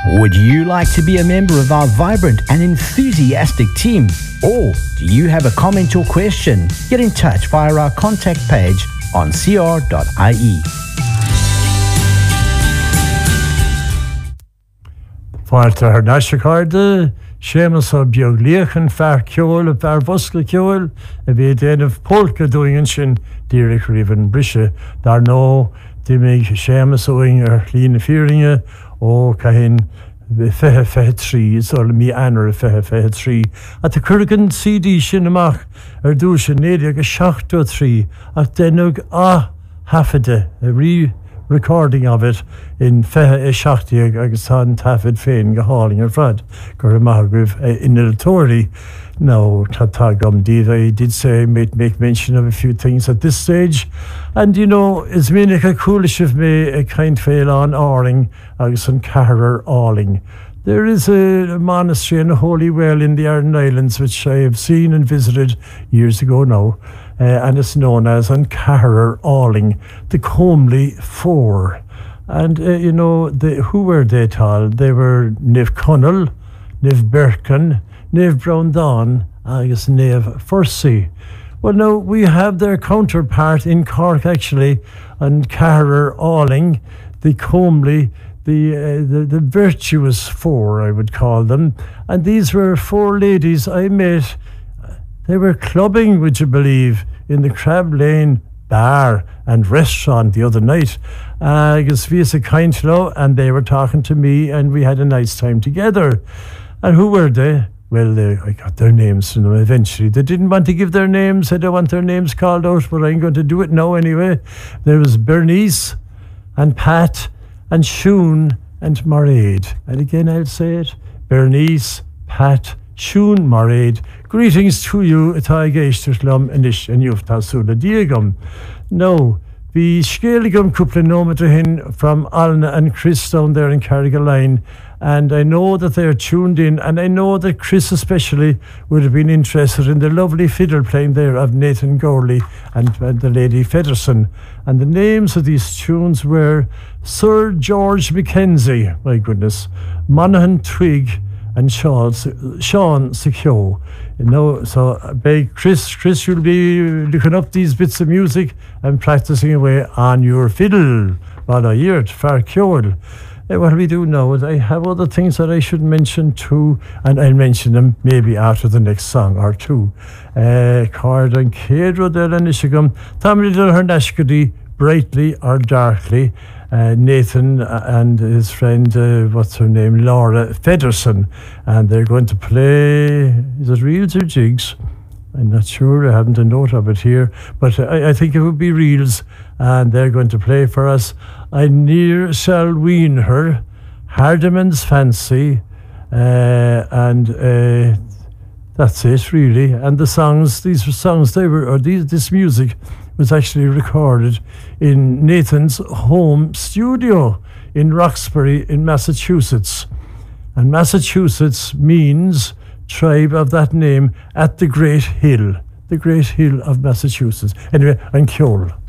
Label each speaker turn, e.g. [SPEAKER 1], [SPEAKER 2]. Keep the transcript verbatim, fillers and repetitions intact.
[SPEAKER 1] Would you like to be a member of our vibrant and enthusiastic team? Or do you have a comment or question? Get in touch via our contact page on c r dot i e.
[SPEAKER 2] Fáilte ar náisiáide, sémas ó beag líochan fear ceol a fear bosca ceol, a bhí déanamh polca dúingin sin díreach riomhan brise. Dar nó dimig sémas óing ar lína fíringe ó cahin fethe fethe trí, so mí anar fethe fethe trí. A tá curgan C D sin amach ar dúis sin néide agus seachtó trí, ach denug a hafide, a rí recording of it in fethe e seachtaíag agus tá an tafid féin go háling ar fad gur amach goibh in the authority. No, Tatagam did. I did say, make, make mention of a few things at this stage. And, you know, it's been a coolish of me, a kind fail on Arling, agus an Carrer Arling. There is a, a monastery and a holy well in the Aran Islands, which I have seen and visited years ago now, uh, and it's known as an Carrer Arling, the Comely Four. And, uh, you know, the, who were they tall? They were Niv Connell, Niv Birkin, Neve Brown Dawn, agus Neve Fursey. Well, now, we have their counterpart in Cork, actually, and Carrer Arling, the comely, the, uh, the the virtuous four, I would call them. And these were four ladies I met. They were clubbing, would you believe, in the Crab Lane bar and restaurant the other night. Agus Visa Kindlow, and they were talking to me, and we had a nice time together. And who were they? Well, they, I got their names from them eventually. They didn't want to give their names. They don't want their names called out, but I'm going to do it now anyway. There was Bernice and Pat and Shun and Mairead. And again, I'll say it. Bernice, Pat, Shun, Mairead. Greetings to you, atá géisteartlam inis and you've tasúla diagam. No, the Scaligum couple hin from Alna and Chris down there in Carrigaline. And I know that they're tuned in, and I know that Chris especially would have been interested in the lovely fiddle playing there of Nathan Gowley and, and the Lady Federson. And the names of these tunes were Sir George Mackenzie, my goodness, Monaghan Twig, and Sean, Sean Secure. You know, so by Chris, Chris, you'll be looking up these bits of music and practicing away on your fiddle while I hear it, far cured. What we do now is I have other things that I should mention too, and I'll mention them maybe after the next song or two. Card and Cadro de la Nishigum, Tommy de Hernashkadi, brightly or darkly. Uh, Nathan and his friend, uh, what's her name, Laura Federson, and they're going to play, is it reels or jigs? I'm not sure, I haven't a note of it here, but I, I think it would be reels, and they're going to play for us I Near Shall Wean Her, Hardiman's Fancy, uh, and uh, that's it really. And the songs, these were songs, they were, or these, this music was actually recorded in Nathan's home studio in Roxbury in Massachusetts. And Massachusetts means tribe of that name at the Great Hill, the Great Hill of Massachusetts. Anyway, and Ceol.